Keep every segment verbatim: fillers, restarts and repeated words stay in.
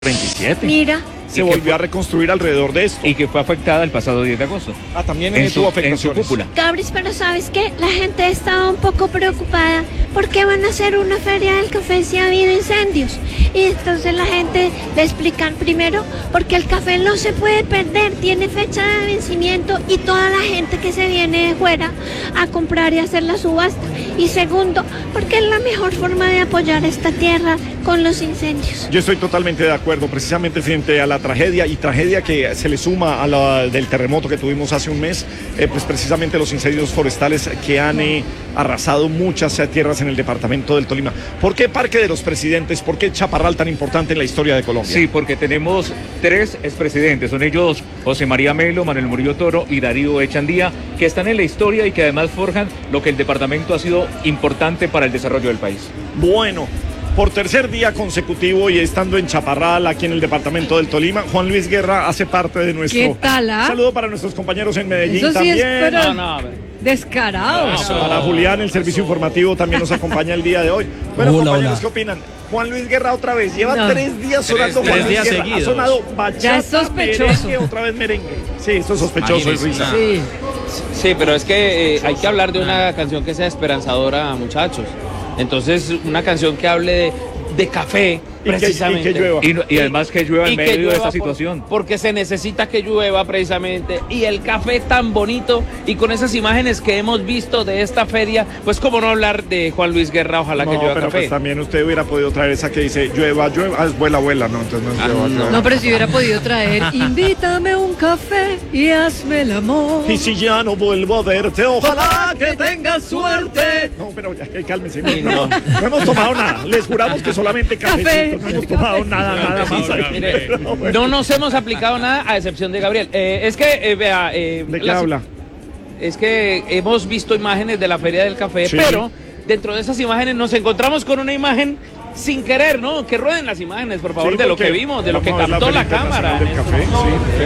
veintisiete. Mira. Se volvió fue, a reconstruir alrededor de esto. Y que fue afectada el pasado diez de agosto. Ah, también en tuvo su, afectaciones. En su cúpula. Gabris, pero ¿sabes qué? La gente estaba un poco preocupada porque van a hacer una feria del café si ha habido incendios. Y entonces la gente le explican primero porque el café no se puede perder, tiene fecha de vencimiento y toda la gente que se viene de fuera a comprar y hacer la subasta. Y segundo, porque es la mejor forma de apoyar esta tierra con los incendios. Yo estoy totalmente de acuerdo, precisamente frente a la tragedia y tragedia que se le suma a la del terremoto que tuvimos hace un mes, eh, pues precisamente los incendios forestales que han eh, arrasado muchas eh, tierras en el departamento del Tolima. ¿Por qué Parque de los Presidentes? ¿Por qué Chaparral tan importante en la historia de Colombia? Sí, porque tenemos tres expresidentes, son ellos José María Melo, Manuel Murillo Toro y Darío Echandía, que están en la historia y que además forjan lo que el departamento ha sido importante para el desarrollo del país. Bueno, por tercer día consecutivo y estando en Chaparral, aquí en el departamento del Tolima, Juan Luis Guerra hace parte de nuestro... ¿Qué tal, ah? Saludo para nuestros compañeros en Medellín. Eso sí también. es, pero... No, no, descarados. No, para Julián, el servicio informativo también nos acompaña el día de hoy. Bueno, hola, compañeros, hola. ¿Qué opinan? Juan Luis Guerra otra vez, lleva no. tres días sonando tres, Juan tres Luis Guerra. seguidos. Ha sonado bachata, ya es sospechoso. merengue, otra vez merengue. Sí, eso es sospechoso, es risa. Sí. Sí, pero es que eh, hay que hablar de una canción que sea esperanzadora, muchachos. Entonces, una canción que hable de, de café, y precisamente. Que, y, que llueva. Y, y además que llueva en medio de esta situación. Por, porque se necesita que llueva precisamente. Y el café tan bonito. Y con esas imágenes que hemos visto de esta feria, pues cómo no hablar de Juan Luis Guerra, ojalá no, que llueva pero café. Pues también usted hubiera podido traer esa que dice llueva, llueva. Ah, es vuela, vuela, no, entonces no es ah, llueva, no. llueva. No, pero si hubiera podido traer invítame un café y hazme el amor. Y si ya no vuelvo a verte, ojalá que tengas suerte. No, pero ya que cálmese. Sí, no, no. no hemos tomado nada. Les juramos que solamente café. Café. No hemos tomado nada, nada más. Mire, no nos hemos aplicado nada a excepción de Gabriel. Eh, es que, eh, vea... Eh, ¿De qué la, habla? Es que hemos visto imágenes de la Feria del Café, sí. Pero dentro de esas imágenes nos encontramos con una imagen sin querer, ¿no? Que rueden las imágenes, por favor, sí, de lo que vimos, de lo que captó la, la cámara. Del café, sí, sí.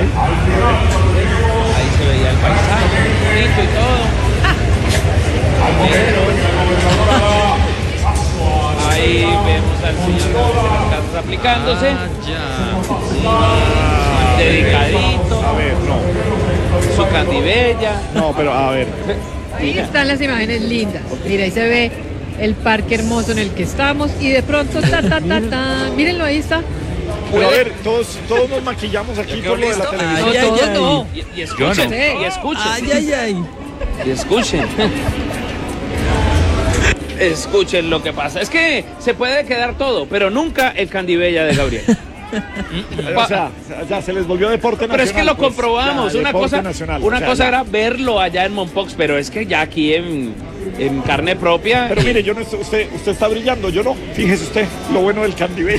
Ahí se veía el paisaje, bonito y todo. Ahí vemos al señor de las casas aplicándose. Ah, dedicadito. A ver, no. Su candibella. No, pero a ver. Ahí Mira. Están las imágenes lindas. Mira, ahí se ve el parque hermoso en el que estamos y de pronto ta ta ta ta. Mírenlo, ahí está. Pero a ver, todos, todos nos maquillamos aquí por lo de la televisión. Ay, todos ay, no. Y, y escuchen, no. y escuchen. Ay, ay, ay. Y escuchen. Escuchen lo que pasa. Es que se puede quedar todo, pero nunca el candibella de Gabriel. O sea, ya se les volvió deporte nacional. Pero es que lo pues, comprobamos. ya, una cosa, nacional, una o sea, cosa ya. era verlo allá en Mompox, pero es que ya aquí en, en carne propia. Pero mire, yo no estoy, usted, usted está brillando, yo no. Fíjese usted, lo bueno del candibella.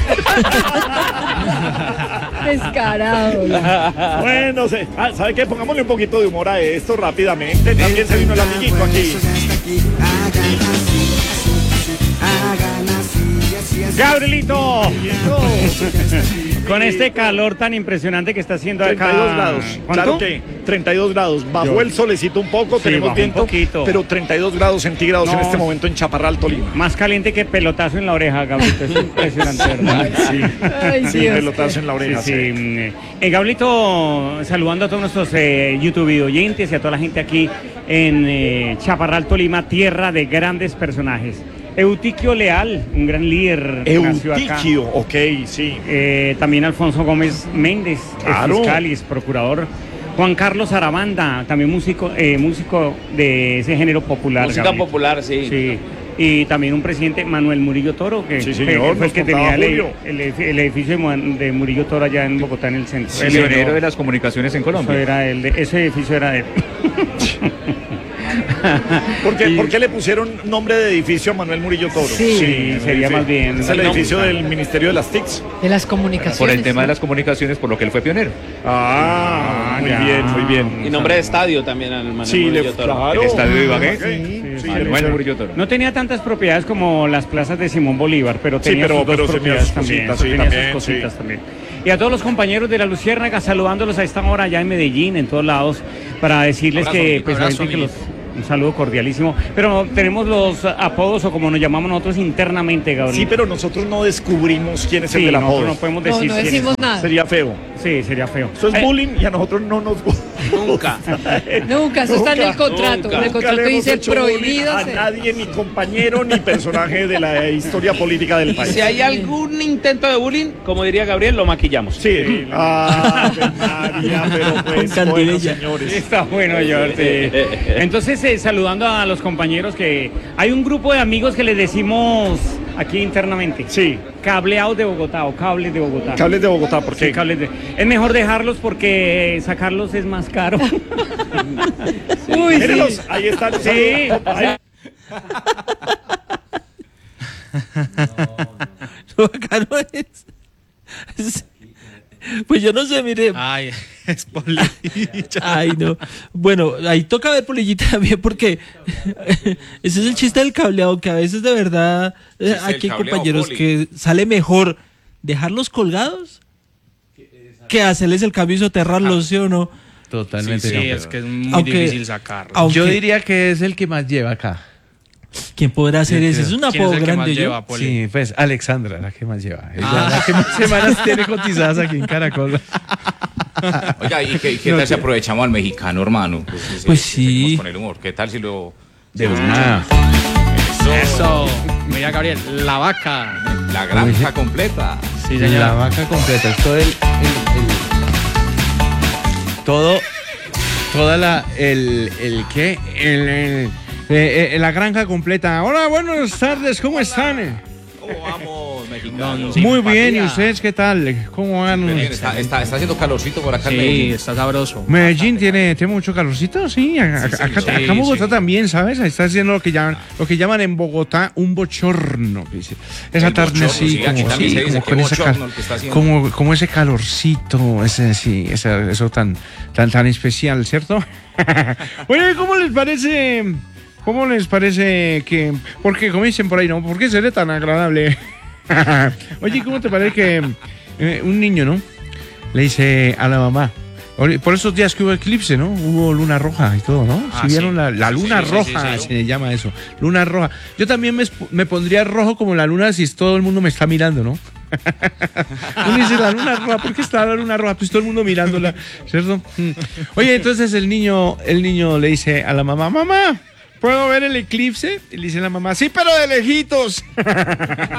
Descarado. Bueno, se, ah, ¿sabe qué? Pongámosle un poquito de humor a esto rápidamente. También se vino el amiguito aquí. Gabrielito, con este calor tan impresionante que está haciendo acá. treinta y dos grados. ¿Cuánto? Claro que treinta y dos grados. Bajó Yo. el solecito un poco, Sí, tenemos bajó viento, un poquito. pero treinta y dos grados centígrados No. en este momento en Chaparral, Tolima. Más caliente que pelotazo en la oreja, Gabrielito. Es impresionante, ¿verdad? Sí, Ay, sí, Dios. pelotazo en la oreja. Sí, Sí, sí. Eh, Gabrielito, saludando a todos nuestros eh, YouTube oyentes y a toda la gente aquí en eh, Chaparral, Tolima, tierra de grandes personajes. Eutiquio Leal, un gran líder. que nació acá. Eutiquio, ok, sí. Eh, también Alfonso Gómez Méndez, Claro. es fiscal y es procurador. Juan Carlos Arabanda, también músico, eh, músico de ese género popular. Música Gabriel. popular, sí. Sí. Y también un presidente, Manuel Murillo Toro, que Sí, que señor, fue el que nos tenía contaba el, Julio. el, el edificio de Murillo Toro allá en Bogotá, en el centro. El Él pionero heredó- de las comunicaciones en eso Colombia. era el de- ese edificio era de él. ¿Por qué, Y- por qué le pusieron nombre de edificio a Manuel Murillo Toro? Sí, sería sí. más bien. Es el No, edificio del Ministerio de las T I Cs. De las comunicaciones. Por el tema de las comunicaciones, por lo que él fue pionero. Ah, muy ya. bien, muy bien. Y nombre de estadio también al Manuel Sí, le, Murillo Toro. claro. El estadio de Ibagué. Sí, Sí, sí, Manuel le- Murillo Toro. No tenía tantas propiedades como las plazas de Simón Bolívar, pero Sí, tenía pero- sus dos pero tenía propiedades sus también. cositas, sí, tenía sus también, cositas sí. también. Y a todos los compañeros de la Luciérnaga, saludándolos a esta hora allá en Medellín, en todos lados, para decirles Abrazo, que, amigo, pues, abrazo, obviamente que los, un saludo cordialísimo. Pero tenemos los apodos o como nos llamamos nosotros internamente, Gabriel. Sí, pero nosotros no descubrimos quién es Sí, el del nosotros apodo. no podemos No, decir no quién es. decimos nada. Sería feo. Sí, sería feo. Eso es Eh, bullying y a nosotros no nos gusta. Nunca. Nunca, eso está en el contrato. nunca. En el Nunca contrato le hemos dice hecho bullying prohibido. a ser- nadie, ni compañero, ni personaje de la historia política del país. Si hay algún intento de bullying, como diría Gabriel, lo maquillamos. Sí. Ah, María, pero pues, bueno, señores. Está bueno, George. sí. Entonces, eh, saludando a los compañeros que hay un grupo de amigos que les decimos aquí internamente. Sí. Cableados de Bogotá o cables de Bogotá. Cables de Bogotá, ¿por qué? Sí, cables de... Es mejor dejarlos porque sacarlos es más caro. Uy, Mírenlos, sí. ahí están. Sí. Ahí- Lo bacano es, es- Pues yo no sé, mire. Ay, es polilla. Ay, no. Bueno, ahí toca ver polillita también porque ese es el chiste del cableado, que a veces de verdad eh, Chiste del aquí hay cableado, compañeros Poli. que sale mejor dejarlos colgados que hacerles el cambio y soterrarlos, ¿sí o no? Totalmente. Sí, no, sí, pero- es que es muy Aunque- difícil sacarlo. aunque- Yo diría que es el que más lleva acá. ¿Quién podrá hacer Yo eso? creo. Es un ¿Quién es apodo el que más grande, yo. lleva, Poli? Sí, pues Alexandra, la que más lleva. Ella la que más semanas tiene cotizadas aquí en Caracol. Oiga, ¿y qué, qué No, tal si que- aprovechamos al mexicano, hermano? Pues, Pues eh, sí. seguimos con el humor. ¿Qué tal si lo... De verdad. Eso. Mira, Gabriel, la vaca. La granja completa. Sí, La señor. vaca completa, es todo el, el- el- todo, toda la, el, el qué, el, el- eh, eh, la granja completa. Hola, buenas tardes, ¿cómo están? ¿Cómo vamos, mexicano? Muy bien, ¿y ustedes qué tal? ¿Cómo van? Bien, está, está, está haciendo calorcito por acá en Sí, Medellín. está sabroso. Medellín tiene, tiene mucho calorcito, sí, a- a- Sí, sí, acá, sí, acá en Bogotá sí. también, ¿sabes? Está haciendo lo que llaman, lo que llaman en Bogotá un bochorno, que dice. Esa El tarde bochorno, sí, sí, aquí como, también sí, se dice como que con ese bochorno cal- el que está haciendo. como, como ese calorcito, ese sí, ese- eso tan, tan, tan especial, ¿cierto? Oye, ¿cómo les parece? ¿Cómo les parece que, porque como dicen por ahí, no, ¿por qué seré tan agradable? Oye, ¿cómo te parece que eh, un niño, ¿no? Le dice a la mamá, oye, por esos días que hubo eclipse, ¿no? Hubo luna roja y todo, ¿no? Ah, si vieron sí. la, la Sí, luna sí, sí, roja, sí, sí. se llama eso, luna roja. Yo también me, esp- me pondría rojo como la luna si todo el mundo me está mirando, ¿no? Uno dice, la luna roja, ¿por qué está la luna roja? Pues todo el mundo mirándola, ¿cierto? Mm. Oye, entonces el niño, el niño le dice a la mamá, mamá, ¿puedo ver el eclipse? Y le dice la mamá, sí, pero de lejitos.